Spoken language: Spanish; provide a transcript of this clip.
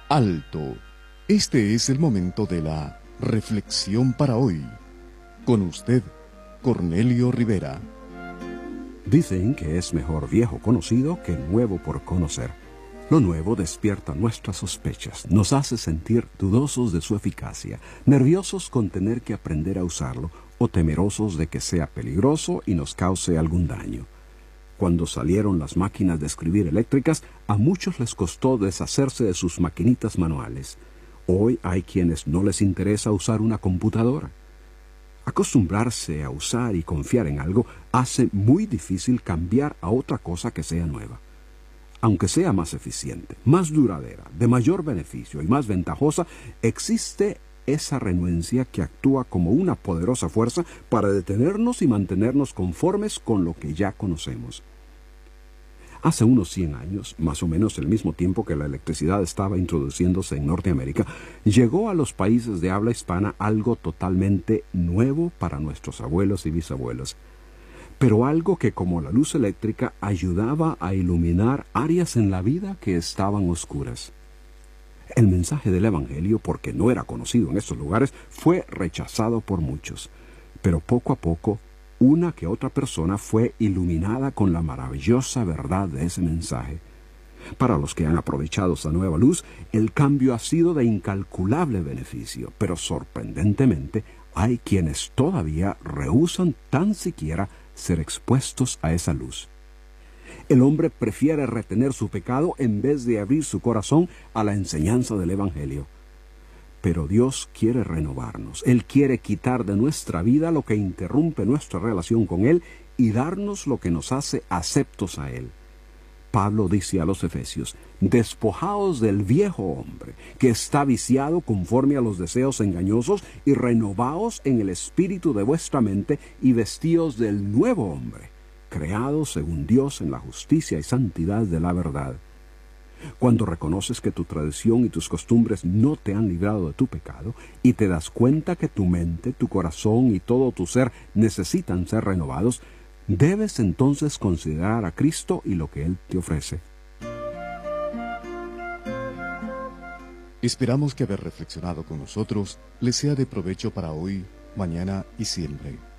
Alto. Este es el momento de la reflexión para hoy. Con usted, Cornelio Rivera. Dicen que es mejor viejo conocido que nuevo por conocer. Lo nuevo despierta nuestras sospechas, nos hace sentir dudosos de su eficacia, nerviosos con tener que aprender a usarlo o temerosos de que sea peligroso y nos cause algún daño. Cuando salieron las máquinas de escribir eléctricas, a muchos les costó deshacerse de sus maquinitas manuales. Hoy hay quienes no les interesa usar una computadora. Acostumbrarse a usar y confiar en algo hace muy difícil cambiar a otra cosa que sea nueva. Aunque sea más eficiente, más duradera, de mayor beneficio y más ventajosa, existe esa renuencia que actúa como una poderosa fuerza para detenernos y mantenernos conformes con lo que ya conocemos. Hace unos 100 años, más o menos el mismo tiempo que la electricidad estaba introduciéndose en Norteamérica, llegó a los países de habla hispana algo totalmente nuevo para nuestros abuelos y bisabuelos, pero algo que, como la luz eléctrica, ayudaba a iluminar áreas en la vida que estaban oscuras. El mensaje del Evangelio, porque no era conocido en estos lugares, fue rechazado por muchos, pero poco a poco una que otra persona fue iluminada con la maravillosa verdad de ese mensaje. Para los que han aprovechado esta nueva luz, el cambio ha sido de incalculable beneficio, pero sorprendentemente hay quienes todavía rehúsan tan siquiera ser expuestos a esa luz. El hombre prefiere retener su pecado en vez de abrir su corazón a la enseñanza del Evangelio. Pero Dios quiere renovarnos. Él quiere quitar de nuestra vida lo que interrumpe nuestra relación con Él y darnos lo que nos hace aceptos a Él. Pablo dice a los Efesios: despojaos del viejo hombre, que está viciado conforme a los deseos engañosos, y renovaos en el espíritu de vuestra mente, y vestíos del nuevo hombre, creado según Dios en la justicia y santidad de la verdad. Cuando reconoces que tu tradición y tus costumbres no te han librado de tu pecado, y te das cuenta que tu mente, tu corazón y todo tu ser necesitan ser renovados, debes entonces considerar a Cristo y lo que Él te ofrece. Esperamos que haber reflexionado con nosotros les sea de provecho para hoy, mañana y siempre.